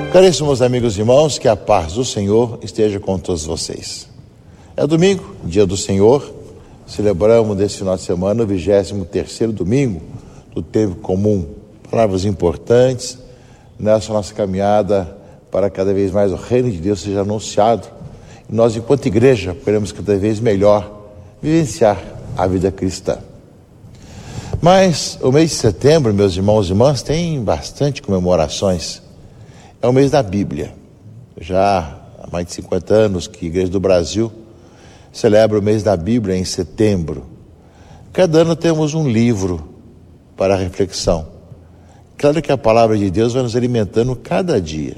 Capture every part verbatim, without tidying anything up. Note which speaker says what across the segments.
Speaker 1: Caríssimos amigos e irmãos, que a paz do Senhor esteja com todos vocês. É domingo, dia do Senhor, celebramos nesse final de semana o vigésimo terceiro domingo do tempo comum. Palavras importantes nessa nossa caminhada para cada vez mais o reino de Deus seja anunciado. E nós, enquanto igreja, queremos cada vez melhor vivenciar a vida cristã. Mas o mês de setembro, meus irmãos e irmãs, tem bastante comemorações. É o mês da Bíblia. Já há mais de cinquenta anos que a Igreja do Brasil celebra o mês da Bíblia em setembro. Cada ano temos um livro para reflexão. Claro que a palavra de Deus vai nos alimentando cada dia.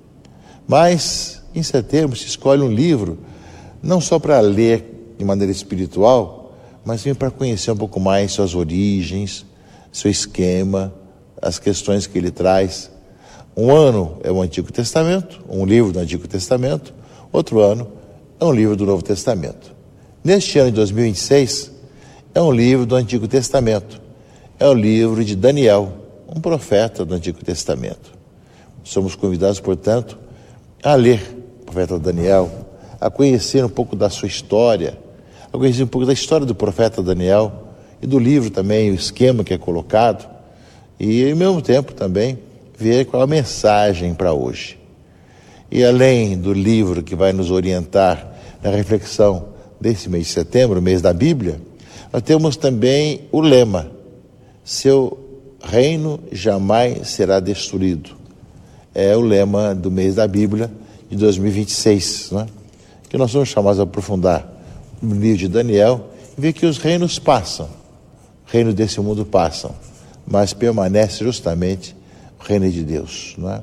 Speaker 1: Mas em setembro se escolhe um livro não só para ler de maneira espiritual, mas também para conhecer um pouco mais suas origens, seu esquema, as questões que ele traz. Um ano é o Antigo Testamento, um livro do Antigo Testamento, outro ano é um livro do Novo Testamento. Neste ano de dois mil e vinte e seis, é um livro do Antigo Testamento, é o livro de Daniel, um profeta do Antigo Testamento. Somos convidados, portanto, a ler o profeta Daniel, a conhecer um pouco da sua história, a conhecer um pouco da história do profeta Daniel e do livro também, o esquema que é colocado, e ao mesmo tempo também ver qual a mensagem para hoje. E além do livro que vai nos orientar na reflexão desse mês de setembro, mês da Bíblia, nós temos também o lema: seu reino jamais será destruído. É o lema do mês da Bíblia de dois mil e vinte e seis, né? Que nós somos chamados a aprofundar no livro de Daniel e ver que os reinos passam, reinos desse mundo passam, mas permanece justamente o reino de Deus, não é?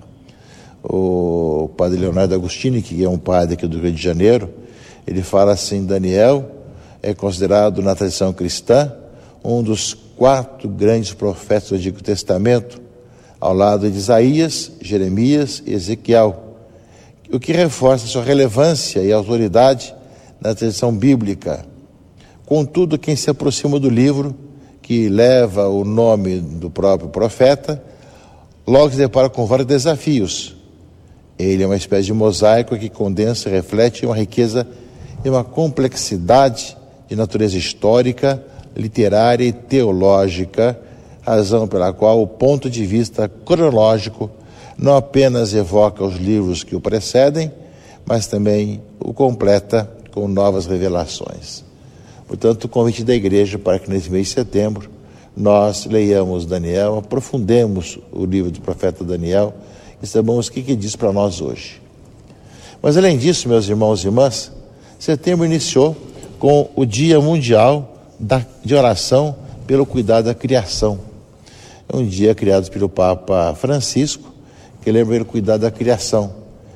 Speaker 1: O padre Leonardo Agostini, que é um padre aqui do Rio de Janeiro, ele fala assim: Daniel é considerado na tradição cristã um dos quatro grandes profetas do Antigo Testamento, ao lado de Isaías, Jeremias e Ezequiel, o que reforça sua relevância e autoridade na tradição bíblica. Contudo, quem se aproxima do livro, que leva o nome do próprio profeta, logo se depara com vários desafios. Ele é uma espécie de mosaico que condensa e reflete uma riqueza e uma complexidade de natureza histórica, literária e teológica, razão pela qual o ponto de vista cronológico não apenas evoca os livros que o precedem, mas também o completa com novas revelações. Portanto, o convite da igreja para que nesse mês de setembro nós leiamos Daniel, aprofundemos o livro do profeta Daniel e saibamos o que que diz para nós hoje. Mas além disso, meus irmãos e irmãs, setembro iniciou com o Dia Mundial da, de Oração pelo Cuidado da Criação. É um dia criado pelo Papa Francisco, que lembra ele cuidado da criação.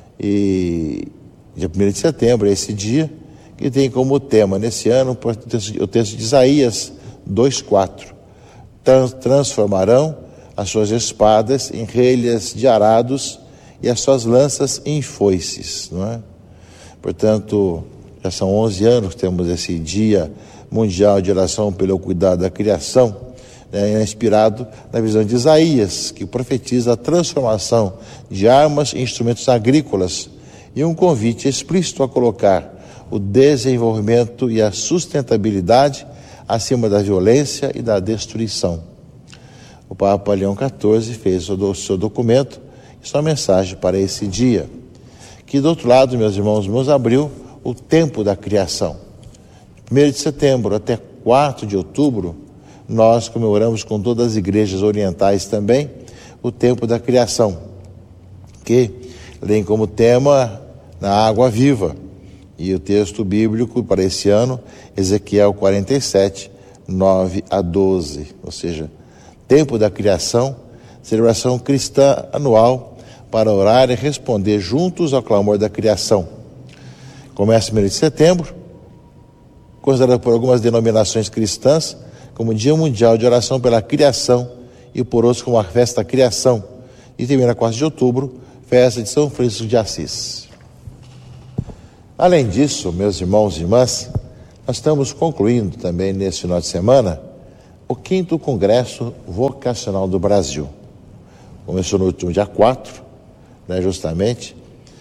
Speaker 1: E dia primeiro de setembro é esse dia que tem como tema nesse ano o texto de Isaías dois, quatro. Transformarão as suas espadas em relhas de arados e as suas lanças em foices, não é? Portanto, já são onze anos que temos esse Dia Mundial de Oração pelo Cuidado da Criação, né, inspirado na visão de Isaías, que profetiza a transformação de armas em instrumentos agrícolas e um convite explícito a colocar o desenvolvimento e a sustentabilidade acima da violência e da destruição. O Papa Leão quatorze fez o seu documento e sua mensagem para esse dia, que do outro lado, meus irmãos, nos abriu o tempo da criação. primeiro de setembro até quatro de outubro, nós comemoramos com todas as igrejas orientais também o tempo da criação, que tem como tema na água viva. E o texto bíblico para esse ano, Ezequiel quarenta e sete, nove a doze, ou seja, tempo da criação, celebração cristã anual para orar e responder juntos ao clamor da criação. Começa primeiro de setembro, considerado por algumas denominações cristãs como Dia Mundial de Oração pela Criação e por outros como a Festa da Criação, e termina quatro de outubro, festa de São Francisco de Assis. Além disso, meus irmãos e irmãs, nós estamos concluindo também nesse final de semana o quinto Congresso Vocacional do Brasil. Começou no último dia quatro, né, justamente,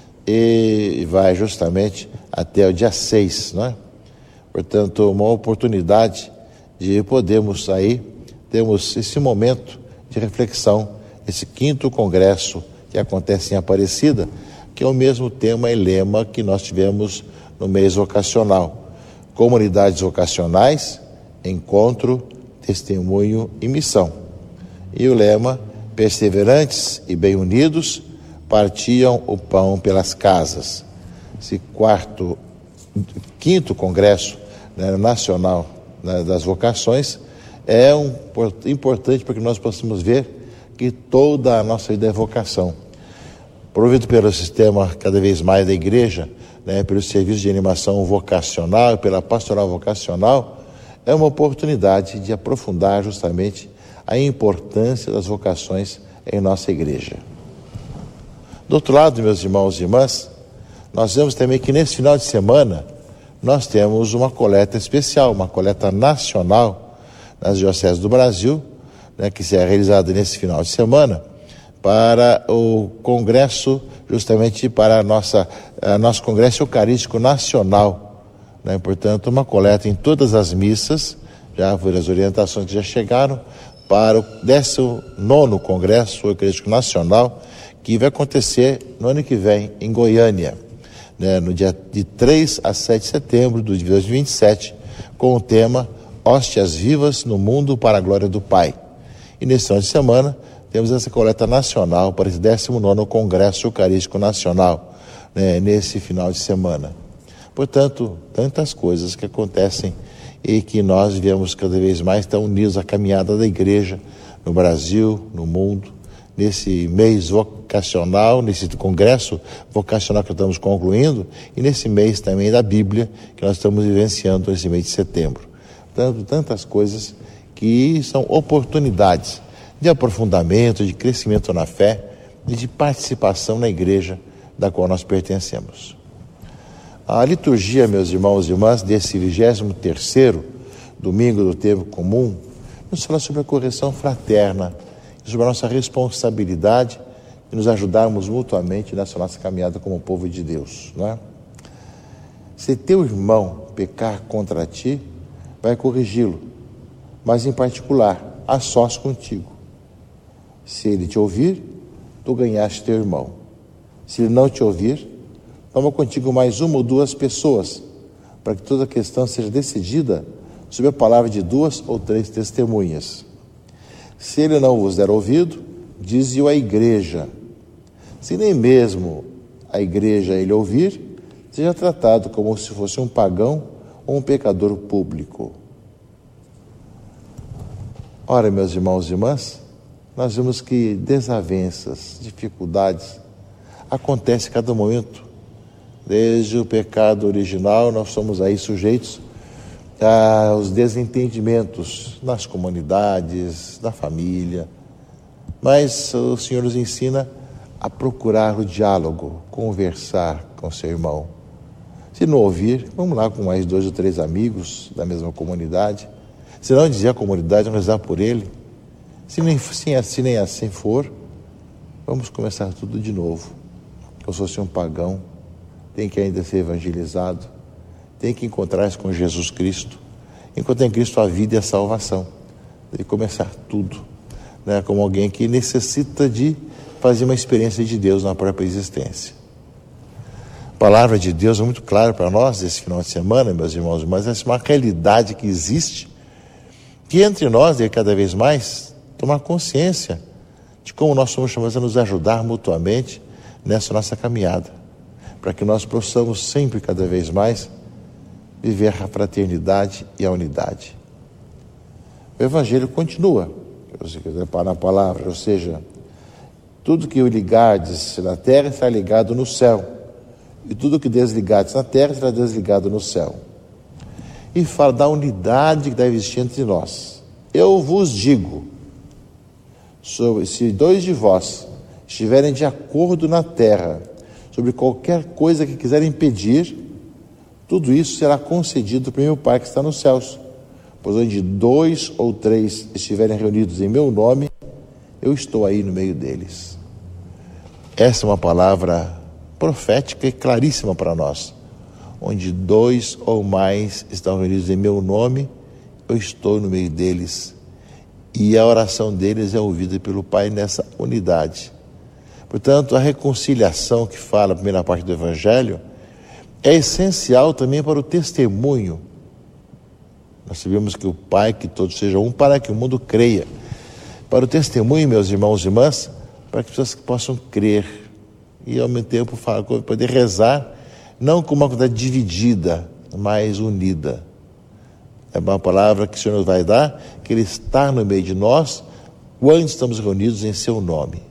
Speaker 1: e vai justamente até o dia seis, né? Portanto, uma oportunidade de podermos aí, temos esse momento de reflexão, esse quinto congresso que acontece em Aparecida, que é o mesmo tema e lema que nós tivemos no mês vocacional. Comunidades vocacionais, encontro, testemunho e missão. E o lema, perseverantes e bem unidos, partiam o pão pelas casas. Esse quarto, quinto congresso, né, nacional, né, das vocações é um, importante para que nós possamos ver que toda a nossa vida é vocação. Provido pelo sistema cada vez mais da igreja, né, pelo serviço de animação vocacional, pela pastoral vocacional, é uma oportunidade de aprofundar justamente a importância das vocações em nossa igreja. Do outro lado, meus irmãos e irmãs, nós vemos também que nesse final de semana nós temos uma coleta especial, uma coleta nacional nas dioceses do Brasil, né, que será realizada nesse final de semana para o congresso, justamente para a nossa, a nosso congresso eucarístico nacional, né? Portanto, uma coleta em todas as missas, já foram as orientações que já chegaram, para o décimo nono Congresso Eucarístico Nacional, que vai acontecer no ano que vem, em Goiânia, né, no dia de três a sete de setembro de dois mil e vinte e sete, com o tema Hóstias Vivas no Mundo para a Glória do Pai. E nesse final de semana, temos essa coleta nacional para esse décimo nono Congresso Eucarístico Nacional, né, nesse final de semana. Portanto, tantas coisas que acontecem e que nós devemos cada vez mais estar unidos à caminhada da igreja no Brasil, no mundo, nesse mês vocacional, nesse congresso vocacional que estamos concluindo e nesse mês também da Bíblia que nós estamos vivenciando nesse mês de setembro. Portanto, tantas coisas que são oportunidades de aprofundamento, de crescimento na fé e de participação na igreja da qual nós pertencemos. A liturgia, meus irmãos e irmãs, desse vigésimo terceiro domingo do tempo comum, nos fala sobre a correção fraterna, sobre a nossa responsabilidade de nos ajudarmos mutuamente nessa nossa caminhada como povo de Deus, não é? Se teu irmão pecar contra ti, vai corrigi-lo, mas em particular, a sós contigo. Se ele te ouvir, tu ganhaste teu irmão. Se ele não te ouvir, toma contigo mais uma ou duas pessoas, para que toda a questão seja decidida sob a palavra de duas ou três testemunhas. Se ele não vos der ouvido, dize-o à igreja. Se nem mesmo a igreja ele ouvir, seja tratado como se fosse um pagão ou um pecador público. Ora, meus irmãos e irmãs, nós vemos que desavenças, dificuldades acontecem a cada momento. Desde o pecado original, nós somos aí sujeitos aos desentendimentos nas comunidades, na família. Mas o Senhor nos ensina a procurar o diálogo, conversar com seu irmão. Se não ouvir, vamos lá com mais dois ou três amigos da mesma comunidade. Se não dizer a comunidade, vamos rezar por ele. Se nem, se, se nem assim for, vamos começar tudo de novo. Eu sou um pagão, tem que ainda ser evangelizado, tem que encontrar-se com Jesus Cristo, encontrar em Cristo a vida e a salvação. Tem que começar tudo, né, como alguém que necessita de fazer uma experiência de Deus na própria existência. A palavra de Deus é muito clara para nós esse final de semana, meus irmãos, mas essa é uma realidade que existe, que entre nós deve cada vez mais tomar consciência de como nós somos chamados a nos ajudar mutuamente nessa nossa caminhada, para que nós possamos sempre, cada vez mais, viver a fraternidade e a unidade. O Evangelho continua, se quiser parar na palavra, ou seja, tudo que ligardes na terra está ligado no céu, e tudo que desligardes na terra será desligado no céu. E fala da unidade que deve existir entre nós. Eu vos digo, sobre, se dois de vós estiverem de acordo na terra sobre qualquer coisa que quiserem pedir, tudo isso será concedido pelo meu Pai que está nos céus. Pois onde dois ou três estiverem reunidos em meu nome, eu estou aí no meio deles. Essa é uma palavra profética e claríssima para nós. Onde dois ou mais estão reunidos em meu nome, eu estou no meio deles. E a oração deles é ouvida pelo Pai nessa unidade. Portanto, a reconciliação que fala a primeira parte do Evangelho é essencial também para o testemunho. Nós sabemos que o Pai, que todos sejam um, para que o mundo creia. Para o testemunho, meus irmãos e irmãs, para que as pessoas possam crer e ao mesmo tempo poder rezar, não com uma comunidade dividida, mas unida. É uma palavra que o Senhor nos vai dar, que Ele está no meio de nós, quando estamos reunidos em seu nome.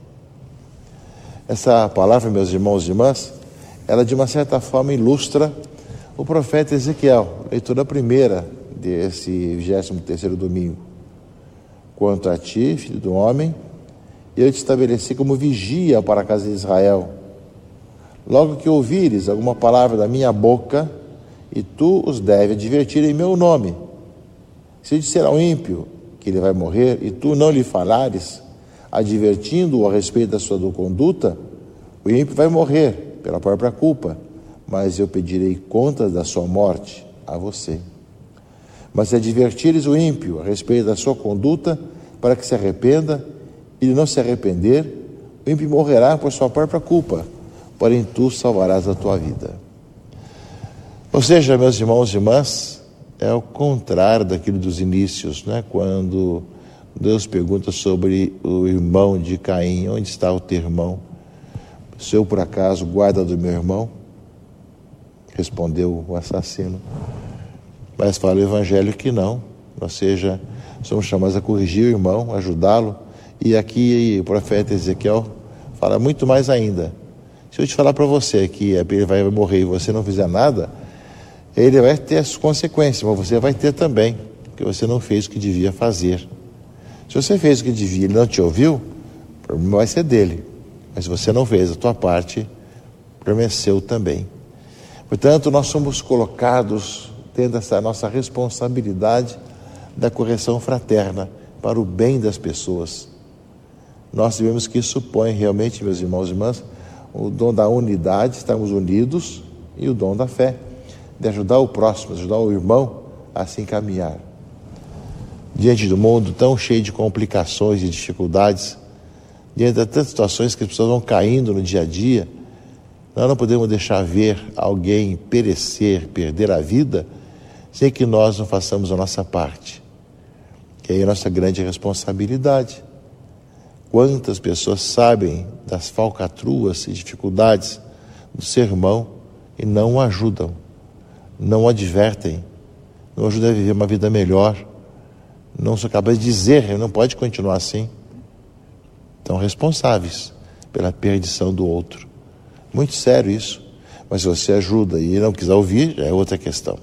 Speaker 1: Essa palavra, meus irmãos e irmãs, ela de uma certa forma ilustra o profeta Ezequiel, leitura primeira desse vigésimo terceiro domingo. Quanto a ti, filho do homem, eu te estabeleci como vigia para a casa de Israel. Logo que ouvires alguma palavra da minha boca, e tu os deve advertir em meu nome. Se disser ao ímpio que ele vai morrer, e tu não lhe falares, advertindo-o a respeito da sua conduta, o ímpio vai morrer pela própria culpa, mas eu pedirei contas da sua morte a você. Mas se advertires o ímpio a respeito da sua conduta, para que se arrependa, e ele não se arrepender, o ímpio morrerá por sua própria culpa, porém tu salvarás a tua vida. Ou seja, meus irmãos e irmãs, é o contrário daquilo dos inícios, né? Quando Deus pergunta sobre o irmão de Caim, onde está o teu irmão? Se eu por acaso guarda do meu irmão? Respondeu o assassino. Mas fala o Evangelho que não, ou seja, somos chamados a corrigir o irmão, ajudá-lo, e aqui o profeta Ezequiel fala muito mais ainda. Se eu te falar para você que ele vai morrer e você não fizer nada, ele vai ter as consequências, mas você vai ter também, porque você não fez o que devia fazer. Se você fez o que devia e ele não te ouviu, o problema vai ser dele, mas se você não fez a tua parte, o problema é seu também. Portanto, nós somos colocados tendo essa nossa responsabilidade da correção fraterna para o bem das pessoas. Nós sabemos que isso supõe realmente, meus irmãos e irmãs, o dom da unidade, estamos unidos, e o dom da fé, de ajudar o próximo, ajudar o irmão a se encaminhar. Diante do mundo tão cheio de complicações e dificuldades, diante de tantas situações que as pessoas vão caindo no dia a dia, nós não podemos deixar ver alguém perecer, perder a vida, sem que nós não façamos a nossa parte. Que aí é a nossa grande responsabilidade. Quantas pessoas sabem das falcatruas e dificuldades do ser irmão e não o ajudam, não o advertem, não o ajudam a viver uma vida melhor, não são capazes de dizer, não pode continuar assim. Estão responsáveis pela perdição do outro. Muito sério isso, mas se você ajuda e não quiser ouvir, já é outra questão.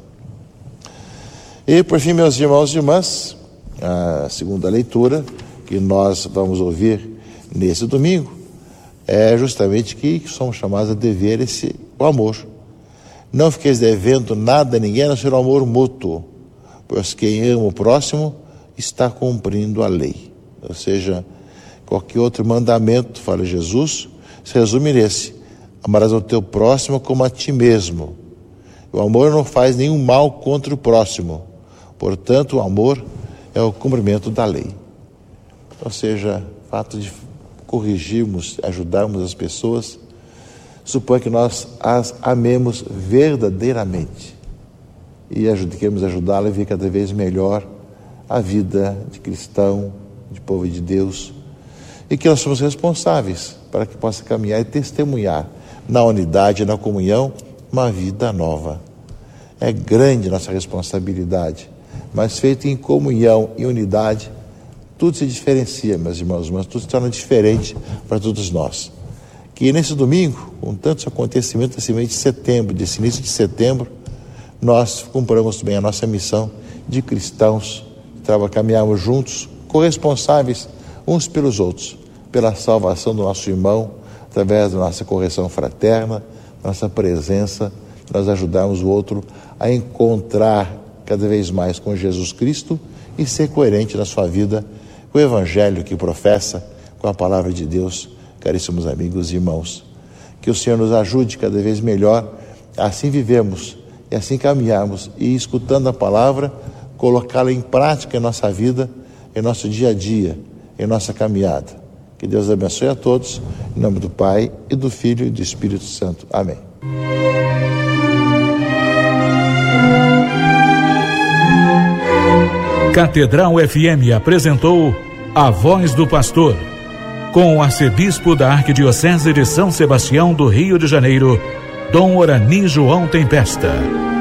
Speaker 1: E por fim, meus irmãos e irmãs, a segunda leitura que nós vamos ouvir nesse domingo é justamente que somos chamados a dever esse o amor. Não fiqueis devendo nada a ninguém, a não ser o amor mútuo, pois quem ama o próximo está cumprindo a lei. Ou seja, qualquer outro mandamento, fala Jesus, se resume nesse: amarás ao teu próximo como a ti mesmo. O amor não faz nenhum mal contra o próximo, portanto o amor é o cumprimento da lei. Ou seja, o fato de corrigirmos, ajudarmos as pessoas, supõe que nós as amemos verdadeiramente e queremos ajudá-la a viver cada vez melhor a vida de cristão, de povo de Deus, e que nós somos responsáveis para que possa caminhar e testemunhar na unidade, na comunhão, uma vida nova. É grande nossa responsabilidade, mas feito em comunhão e unidade, tudo se diferencia, meus irmãos, mas tudo se torna diferente para todos nós. Que nesse domingo, com tantos acontecimentos desse mês de setembro, desse início de setembro, nós cumpramos bem a nossa missão de cristãos, caminharmos juntos, corresponsáveis uns pelos outros, pela salvação do nosso irmão, através da nossa correção fraterna, nossa presença, nós ajudarmos o outro a encontrar cada vez mais com Jesus Cristo e ser coerente na sua vida com o Evangelho que professa, com a palavra de Deus, caríssimos amigos e irmãos. Que o Senhor nos ajude cada vez melhor a assim vivemos e assim caminharmos e, escutando a palavra, colocá-la em prática em nossa vida, em nosso dia a dia, em nossa caminhada. Que Deus abençoe a todos, em nome do Pai, e do Filho e do Espírito Santo. Amém.
Speaker 2: Catedral F M apresentou A Voz do Pastor, com o arcebispo da Arquidiocese de São Sebastião do Rio de Janeiro, Dom Orani João Tempesta.